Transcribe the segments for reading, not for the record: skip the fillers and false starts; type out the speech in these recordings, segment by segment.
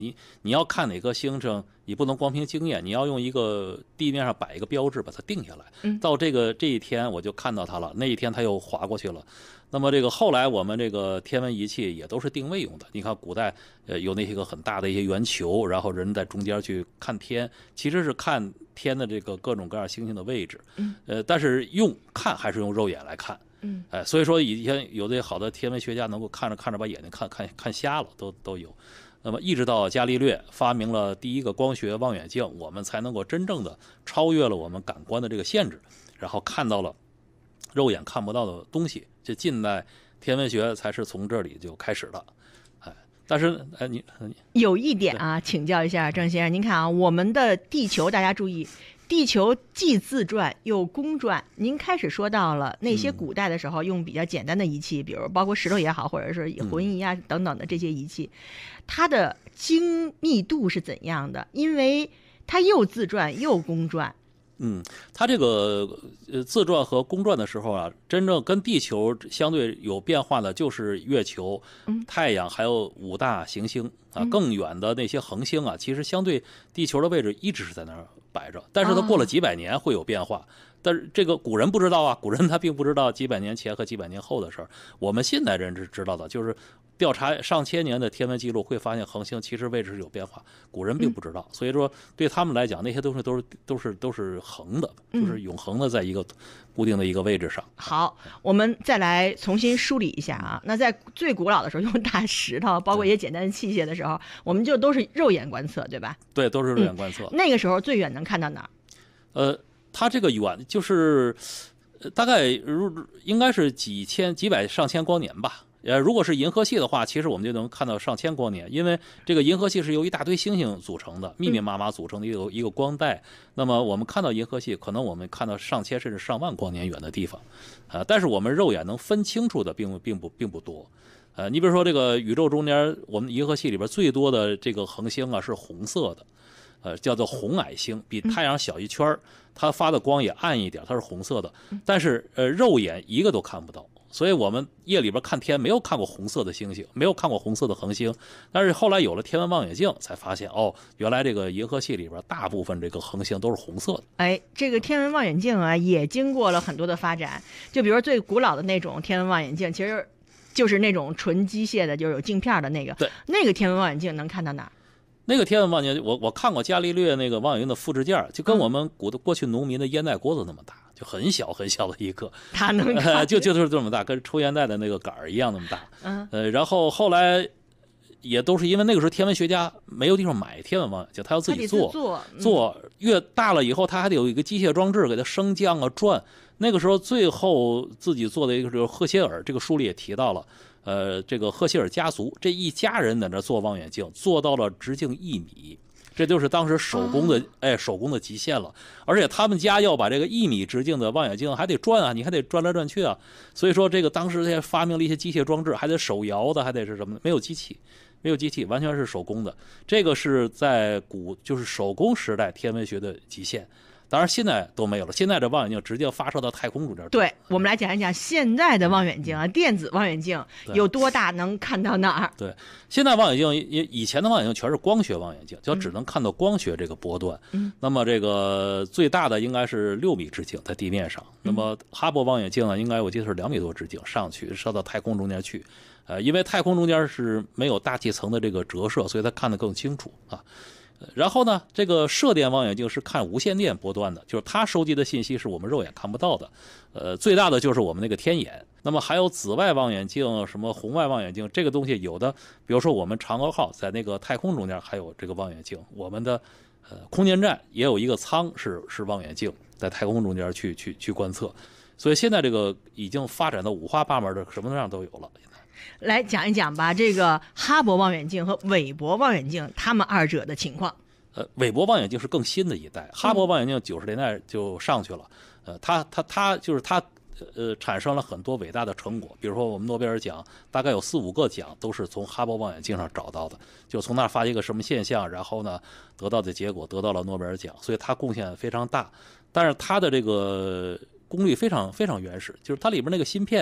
你要看哪颗星星，你不能光凭经验，你要用一个地面上摆一个标志把它定下来。到这一天我就看到它了，那一天它又划过去了。那么这个后来我们这个天文仪器也都是定位用的。你看古代有那些个很大的一些圆球，然后人在中间去看天，其实是看天的这个各种各样星星的位置。但是看还是用肉眼来看。所以说以前有的好的天文学家能够看着把眼睛看瞎了，都有。那么一直到伽利略发明了第一个光学望远镜，我们才能够真正的超越了我们感官的这个限制，然后看到了肉眼看不到的东西。这近代天文学才是从这里就开始的。但是你有一点啊，请教一下郑先生，您看啊，我们的地球，大家注意，地球既自转又公转。您开始说到了那些古代的时候用比较简单的仪器，比如包括石头也好，或者是浑仪啊等等的这些仪器，它的精密度是怎样的？因为它又自转又公转。 它这个自转和公转的时候啊，真正跟地球相对有变化的就是月球、太阳，还有5大行星啊。更远的那些恒星啊，其实相对地球的位置一直是在那儿摆着，但是它过了几百年会有变化。但是这个古人不知道啊，古人他并不知道几百年前和几百年后的事儿。我们现代人是知道的，就是调查上千年的天文记录会发现恒星其实位置是有变化，古人并不知道。所以说对他们来讲，那些东西都是横的，就是永恒的在一个固定的一个位置上。 好，我们再来重新梳理一下啊。那在最古老的时候，用大石头，包括一些简单的器械的时候，我们就都是肉眼观测，对吧？ 对，都是肉眼观测。 那个时候最远能看到哪儿？ 它这个远就是大概应该是几百上千光年吧。如果是银河系的话，其实我们就能看到上千光年，因为这个银河系是由一大堆星星组成的，密密麻麻组成的一个光带。那么我们看到银河系，可能我们看到上千甚至上万光年远的地方，但是我们肉眼能分清楚的并不多。你比如说这个宇宙中间，我们银河系里边最多的这个恒星啊是红色的，叫做红矮星，比太阳小一圈，它发的光也暗一点，它是红色的，但是肉眼一个都看不到。所以我们夜里边看天没有看过红色的星星，没有看过红色的恒星，但是后来有了天文望远镜，才发现原来这个银河系里边大部分这个恒星都是红色的。 这个天文望远镜啊，也经过了很多的发展。就比如最古老的那种天文望远镜，其实就是那种纯机械的，就是有镜片的那个。 对， 那个天文望远镜能看到哪儿？ 那个天文望远镜，我看过伽利略那个望远镜的复制件，就跟我们过去农民的烟袋锅子那么大，就很小很小的一个， 它能看就是这么大，跟抽烟袋的那个杆儿一样那么大。然后后来也都是因为那个时候天文学家没有地方买天文望远镜，他要自己做越大了以后，他还得有一个机械装置给它升降啊转。那个时候最后自己做的一个就是赫歇尔，这个书里也提到了。这个赫歇尔家族这一家人在那做望远镜，做到了直径1米，这就是当时手工的极限了。而且他们家要把这个1米直径的望远镜还得转啊，你还得转来转去啊。所以说这个当时也发明了一些机械装置，还得手摇的，还得是什么的，没有机器，完全是手工的。这个是在就是手工时代天文学的极限。当然现在都没有了，现在这望远镜直接发射到太空中间。 对，我们来讲一讲现在的望远镜啊，电子望远镜有多大，能看到哪儿？ 对，现在望远镜以前的望远镜全是光学望远镜，就只能看到光学这个波段。那么这个最大的应该是6米直径在地面上。那么哈勃望远镜呢，应该我记得是2米多直径上去射到太空中间去。因为太空中间是没有大气层的这个折射，所以它看得更清楚啊。然后呢，这个射电望远镜是看无线电波段的，就是它收集的信息是我们肉眼看不到的。最大的就是我们那个天眼。那么还有紫外望远镜、什么红外望远镜，这个东西有的，比如说我们嫦娥号在那个太空中间还有这个望远镜，我们的空间站也有一个舱是望远镜，在太空中间去观测。所以现在这个已经发展到五花八门的，什么样都有了。 来讲一讲吧，这个哈勃望远镜和韦伯望远镜，他们二者的情况。 韦伯望远镜是更新的一代，哈勃望远镜90年代就上去了。它产生了很多伟大的成果，比如说我们诺贝尔奖大概有4、5个奖都是从哈勃望远镜上找到的，就从那儿发现一个什么现象，然后呢得到的结果得到了诺贝尔奖，所以它贡献非常大。但是它的这个功率非常非常原始，就是它里边那个芯片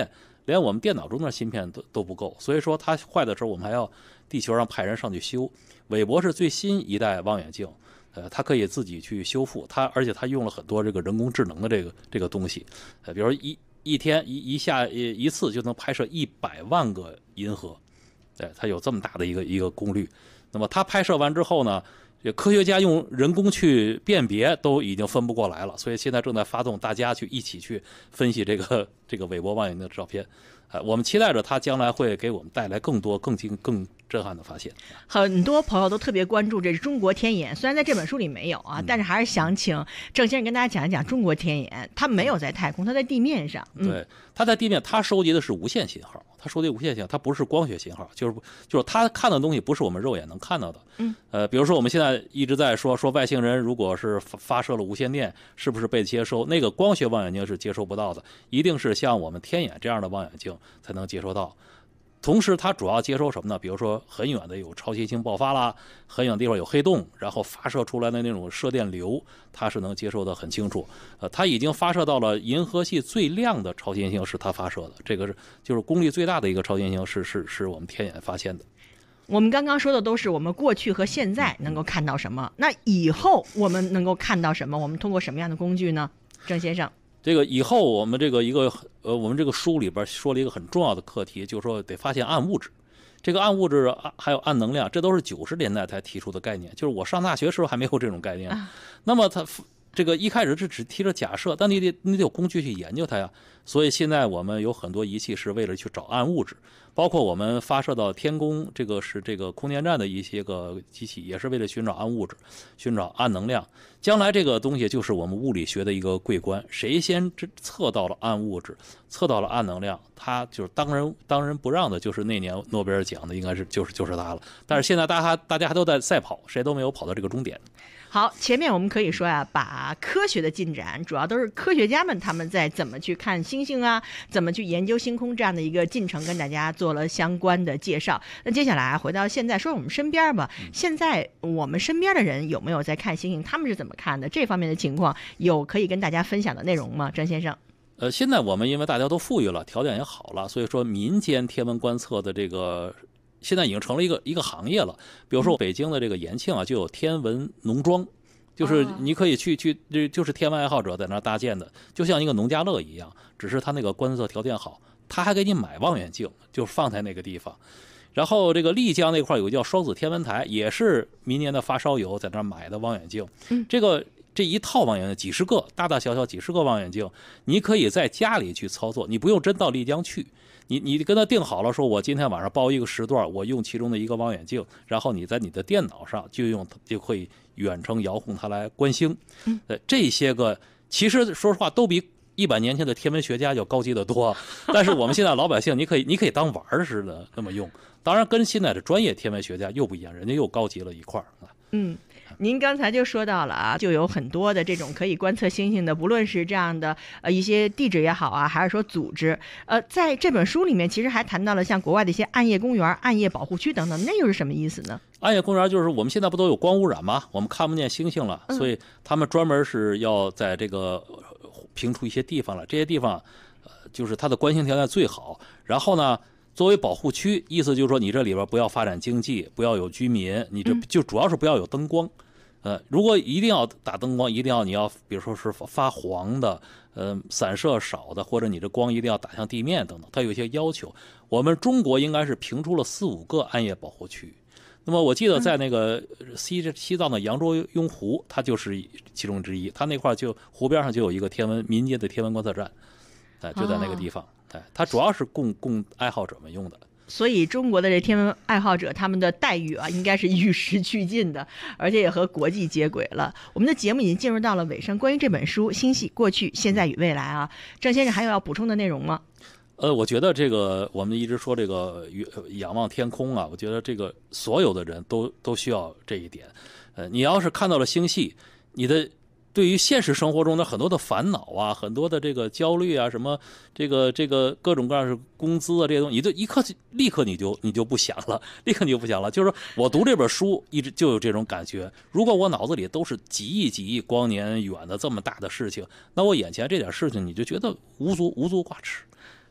连我们电脑中的芯片都不够，所以说它坏的时候我们还要地球上派人上去修。韦伯是最新一代望远镜，它可以自己去修复，而且它用了很多这个人工智能的这个东西，比如说一天一次就能拍摄100万个银河，它有这么大的一个功率。那么它拍摄完之后呢，科学家用人工去辨别都已经分不过来了，所以现在正在发动大家一起去分析这个韦伯望远镜的照片。我们期待着它将来会给我们带来更多更震撼的发现。 很多朋友都特别关注这中国天眼，虽然在这本书里没有啊，但是还是想请郑先生跟大家讲一讲中国天眼。它没有在太空，它在地面上。 对，它在地面，它收集的是无线信号，它不是光学信号，就是它看的东西不是我们肉眼能看到的。比如说我们现在一直在说外星人如果是发射了无线电，是不是被接收？那个光学望远镜是接收不到的，一定是像我们天眼这样的望远镜才能接收到。同时它主要接收什么呢？比如说很远的有超新星爆发啦，很远的地方有黑洞，然后发射出来的那种射电流，它是能接收的很清楚。它已经发射到了银河系最亮的超新星，是它发射的，这个就是功率最大的一个超新星，是我们天眼发现的。 我们刚刚说的都是我们过去和现在能够看到什么，那以后我们能够看到什么？我们通过什么样的工具呢？郑先生。 这个以后我们我们这个书里边说了一个很重要的课题，就是说得发现暗物质。这个暗物质还有暗能量，这都是90年代才提出的概念，就是我上大学时候还没有这种概念。那么它这个一开始只提着假设，但你得有工具去研究它呀。所以现在我们有很多仪器是为了去找暗物质，包括我们发射到天宫，这个是这个空间站的一些个机器，也是为了寻找暗物质，寻找暗能量。将来这个东西就是我们物理学的一个桂冠，谁先测到了暗物质，测到了暗能量，他就是当仁不让的，就是那年诺贝尔奖的应该是就是他了。但是现在大家还都在赛跑，谁都没有跑到这个终点。 好，前面我们可以说呀，把科学的进展主要都是科学家们他们在怎么去看星星啊，怎么去研究星空这样的一个进程，跟大家做了相关的介绍。那接下来回到现在，说我们身边吧，现在我们身边的人有没有在看星星？他们是怎么看的？这方面的情况有可以跟大家分享的内容吗？张先生？ 现在我们因为大家都富裕了，条件也好了，所以说民间天文观测的这个现在已经成了一个行业了。比如说北京的这个延庆啊，就有天文农庄，就是你可以去就是天文爱好者在那儿搭建的，就像一个农家乐一样，只是他那个观测条件好，他还给你买望远镜，就放在那个地方。然后这个丽江那块有个叫双子天文台，也是民间的发烧友在那儿买的望远镜。这一套望远镜几十个，大大小小几十个望远镜，你可以在家里去操作，你不用真到丽江去。你跟他定好了，说我今天晚上包一个时段，我用其中的一个望远镜，然后你在你的电脑上就可以远程遥控它来观星。这些个其实说实话都比100年前的天文学家要高级得多，但是我们现在老百姓你可以当玩似的那么用。当然跟现在的专业天文学家又不一样，人家又高级了一块儿。 您刚才就说到了啊，就有很多的这种可以观测星星的，不论是这样的一些地址也好啊，还是说组织，在这本书里面其实还谈到了像国外的一些暗夜公园、暗夜保护区等等，那又是什么意思呢？ 暗夜公园就是我们现在不都有光污染吗？我们看不见星星了，所以他们专门是要在这个评出一些地方了，这些地方就是它的观星条件最好，然后呢作为保护区，意思就是说你这里边不要发展经济，不要有居民，你这就主要是不要有灯光。如果一定要打灯光，一定要你要比如说是发黄的，散射少的，或者你这光一定要打向地面等等，它有一些要求。我们中国应该是评出了4、5个暗夜保护区。那么我记得在那个西藏的扬州雍湖，它就是其中之一，它那块就湖边上就有一个民间的天文观测站，就在那个地方。它主要是供爱好者们用的。 所以中国的这天文爱好者他们的待遇啊，应该是与时俱进的，而且也和国际接轨了。我们的节目已经进入到了尾声，关于这本书《星系过去、现在与未来》啊，郑先生还有要补充的内容吗？ 我觉得这个我们一直说这个仰望天空啊，我觉得这个所有的人都需要这一点。你要是看到了星系，你的对于现实生活中的很多的烦恼啊，很多的这个焦虑啊，什么这个各种各样的工资啊，这些东西，你就立刻你就不想了，就是说我读这本书一直就有这种感觉。如果我脑子里都是几亿光年远的这么大的事情，那我眼前这点事情你就觉得无足挂齿。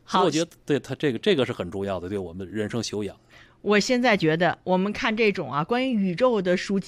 所以我觉得对他这个是很重要的，对我们人生修养。 我现在觉得我们看这种关于宇宙的书籍